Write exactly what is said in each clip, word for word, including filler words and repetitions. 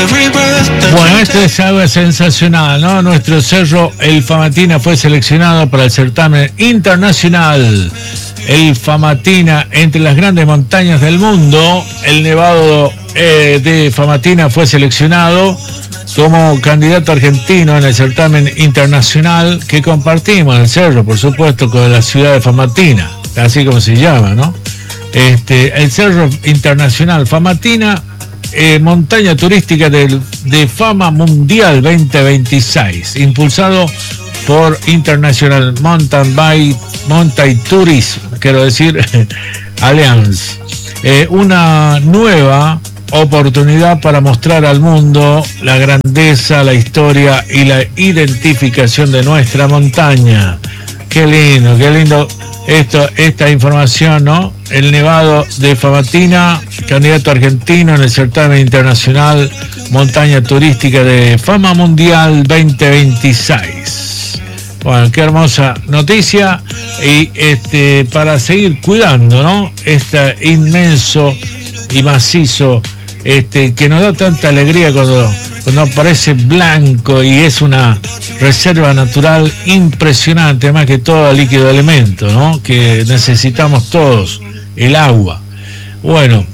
Bueno, esto es algo sensacional, ¿no? Nuestro cerro, el Famatina, fue seleccionado para el certamen internacional. El Famatina, entre las grandes montañas del mundo, el Nevado eh, de Famatina fue seleccionado como candidato argentino en el certamen internacional que compartimos, el cerro, por supuesto, con la ciudad de Famatina, así como se llama, ¿no? Este, el Cerro Internacional Famatina, eh, montaña turística de, de fama mundial veinte veintiséis, impulsado por International Mountain Bike Mountain Tourism, quiero decir, Alliance, eh, una nueva oportunidad para mostrar al mundo la grandeza, la historia y la identificación de nuestra montaña. Qué lindo, qué lindo esto, esta información, ¿no? El Nevado de Famatina, candidato argentino en el certamen internacional montaña turística de fama mundial veinte veintiséis. Bueno, qué hermosa noticia, y este para seguir cuidando, ¿no? Este inmenso y macizo, este que nos da tanta alegría cuando cuando aparece blanco, y es una reserva natural impresionante, más que todo líquido elemento, ¿no? Que necesitamos todos, el agua. Bueno,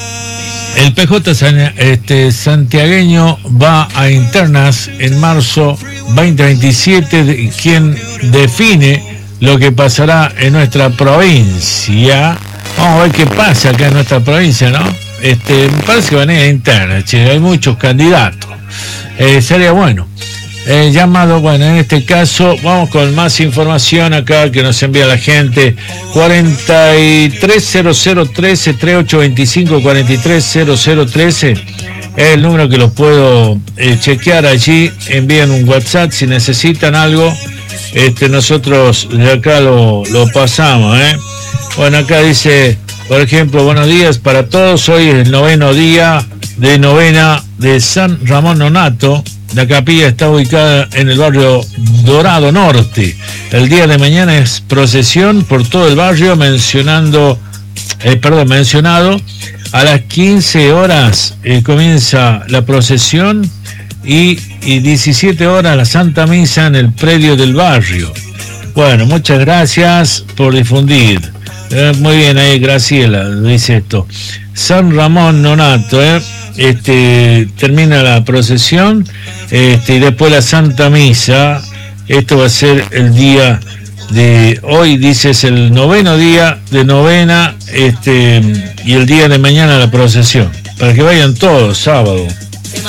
el P J este, santiagueño va a internas en marzo veinte veintisiete, de, quien define lo que pasará en nuestra provincia. Vamos a ver qué pasa acá en nuestra provincia, ¿no? Este, me parece que van a ir a internas, che, hay muchos candidatos. Eh, sería bueno. Eh, llamado, bueno, en este caso, vamos con más información acá que nos envía la gente. cuarenta y tres cero cero trece, treinta y ocho veinticinco, cuarenta y tres cero cero trece. Es el número que los puedo eh, chequear allí. Envíen un WhatsApp si necesitan algo. Este, nosotros de acá lo, lo pasamos, ¿eh? Bueno, acá dice, por ejemplo, buenos días para todos. Hoy es el noveno día de novena de San Ramón Nonato. La capilla está ubicada en el barrio Dorado Norte. El día de mañana es procesión por todo el barrio, mencionando, eh, perdón, mencionado. A las quince horas eh, comienza la procesión y, y diecisiete horas la Santa Misa en el predio del barrio. Bueno, muchas gracias por difundir. Eh, muy bien ahí, Graciela, dice esto. San Ramón Nonato, ¿eh? Este, termina la procesión, este, y después la Santa Misa. Esto va a ser el día de hoy, dice, es el noveno día de novena, este, y el día de mañana la procesión, para que vayan todos sábado.